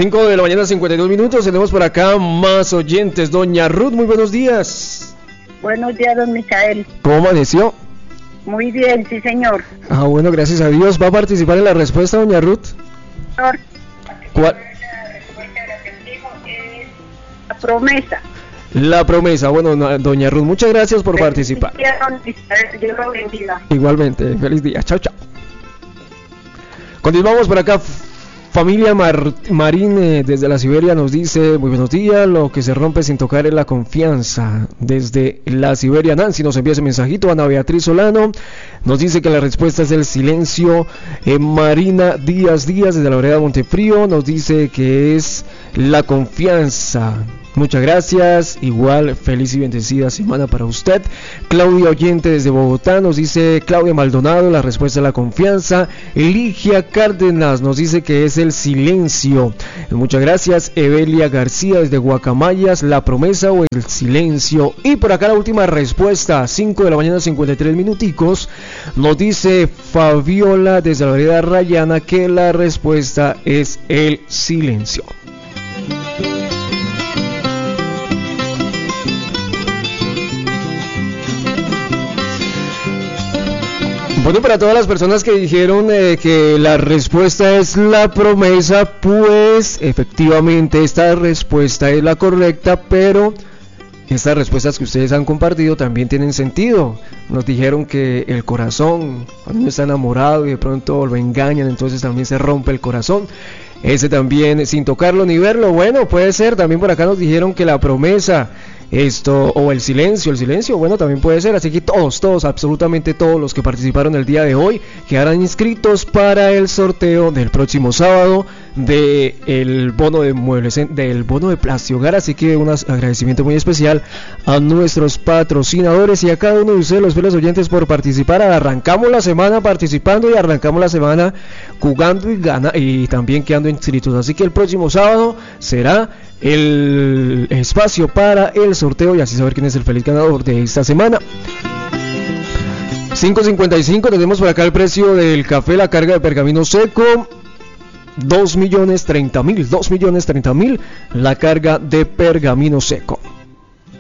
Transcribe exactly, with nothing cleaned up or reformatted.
cinco de la mañana, cincuenta y dos minutos. Tenemos por acá más oyentes. Doña Ruth, muy buenos días. Buenos días, don Michael. ¿Cómo amaneció? Muy bien, sí, señor. Ah, bueno, gracias a Dios. ¿Va a participar en la respuesta, doña Ruth? Señor. ¿Cuál? La promesa. La promesa. Bueno, no, doña Ruth, muchas gracias por participar. Dios lo bendiga. Igualmente, feliz día. Chao, chao. Continuamos por acá. Familia Mar Marín eh, desde la Siberia nos dice: muy buenos días, lo que se rompe sin tocar es la confianza. Desde la Siberia, Nancy nos envía ese mensajito. Ana Beatriz Solano nos dice que la respuesta es el silencio. eh, Marina Díaz Díaz desde la vereda de Montefrío nos dice que es la confianza. Muchas gracias, igual feliz y bendecida semana para usted. Claudia Oyente desde Bogotá nos dice, Claudia Maldonado, la respuesta es la confianza. Eligia Cárdenas nos dice que es el silencio. Muchas gracias. Evelia García desde Guacamayas, la promesa o el silencio. Y por acá la última respuesta, cinco de la mañana, cincuenta y tres minuticos, nos dice Fabiola desde la vereda Rayana que la respuesta es el silencio. Bueno, para todas las personas que dijeron eh, que la respuesta es la promesa, pues efectivamente esta respuesta es la correcta, pero estas respuestas que ustedes han compartido también tienen sentido. Nos dijeron que el corazón, cuando uno está enamorado y de pronto lo engañan, entonces también se rompe el corazón. Ese también, sin tocarlo ni verlo, bueno, puede ser. También por acá nos dijeron que la promesa, esto, o el silencio, el silencio, bueno, también puede ser. Así que todos, todos, absolutamente todos los que participaron el día de hoy quedarán inscritos para el sorteo del próximo sábado del bono de muebles, del bono de Plasti Hogar. Así que un agradecimiento muy especial a nuestros patrocinadores y a cada uno de ustedes, los fieles oyentes, por participar. Arrancamos la semana participando y arrancamos la semana jugando y gana y también quedando inscritos. Así que el próximo sábado será el espacio para el sorteo y así saber quién es el feliz ganador de esta semana. cinco cincuenta y cinco, tenemos por acá el precio del café, la carga de pergamino seco, dos millones treinta mil, dos millones treinta mil, la carga de pergamino seco.